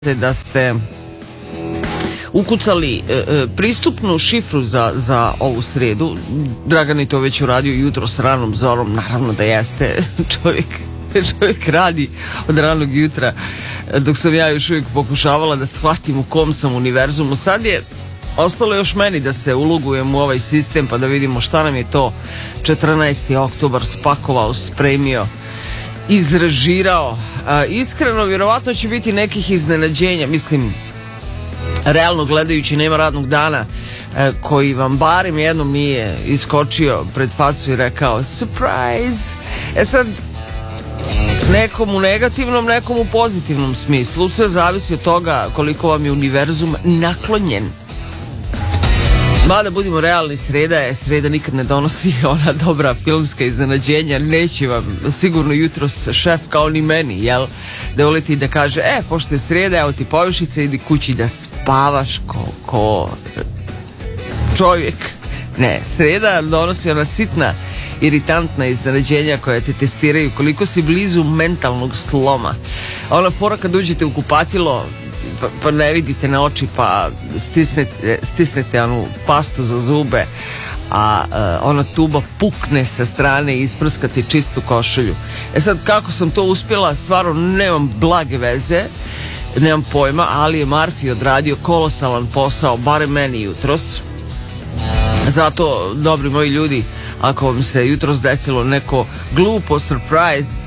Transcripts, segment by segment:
da ste ukucali pristupnu šifru za ovu sredu. Dragan je to već uradio jutro s ranom zorom, naravno da jeste. Čovjek radi od ranog jutra, dok sam ja još uvijek pokušavala da shvatim u kom sam univerzumu. Sad je ostalo još meni da se ulogujem u ovaj sistem pa da vidimo šta nam je to 14. oktobar spakovao, spremio, izrežirao. Iskreno, vjerovatno će biti nekih iznenađenja. Mislim, realno gledajući, nema radnog dana koji vam barem jednom nije iskočio pred facu i rekao surprise. Sad, nekom u negativnom, nekom u pozitivnom smislu. Sve zavisi od toga koliko vam je univerzum naklonjen. Mada budimo realni, sreda nikad ne donosi ona dobra filmska iznenađenja. Neće vam sigurno jutros šef kao ni meni, jel? Da uleti i da kaže, pošto je sreda, evo ti povišica, idi kući da spavaš ko čovjek. Ne, sreda donosi ona sitna, iritantna iznenađenja koja te testiraju koliko si blizu mentalnog sloma. Ona fora kad uđete u kupatilo pa ne vidite na oči, pa stisnete onu pastu za zube, a ona tuba pukne sa strane i isprskate čistu košulju. Sad, kako sam to uspjela, stvarno nemam blage veze, nemam pojma, ali je Murphy odradio kolosalan posao, barem meni jutros. Zato, dobri moji ljudi, ako vam se jutros desilo neko glupo surprise,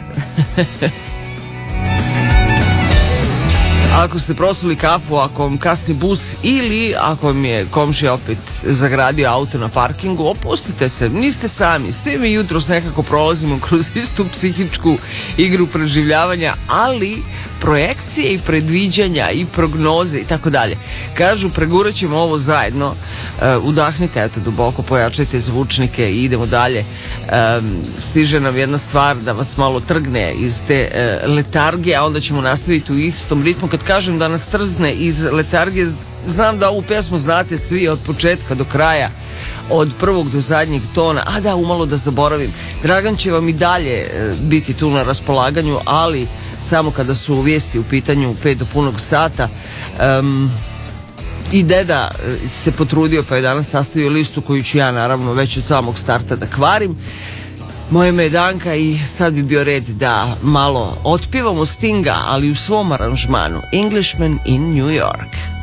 ako ste prosuli kafu, ako vam kasni bus ili ako vam je komšija opet zagradio auto na parkingu, opustite se, niste sami. Svi mi jutros nekako prolazimo kroz istu psihičku igru preživljavanja, ali projekcije i predviđanja i prognoze i tako dalje. Kažu, pregurat ćemo ovo zajedno, udahnite, eto, duboko, pojačajte zvučnike i idemo dalje. Stiže nam jedna stvar da vas malo trgne iz te letargije, a onda ćemo nastaviti u istom ritmu. Kad kažem da nas trzne iz letargije, znam da ovu pjesmu znate svi od početka do kraja, od prvog do zadnjeg tona. A da, umalo da zaboravim, Dragan će vam i dalje biti tu na raspolaganju, ali samo kada su vijesti u pitanju 5 do punog sata. I deda se potrudio pa je danas sastavio listu koju ću ja naravno već od samog starta da kvarim. Moje ime je Danka i sad bi bio red da malo otpivamo Stinga, ali u svom aranžmanu Englishman in New York.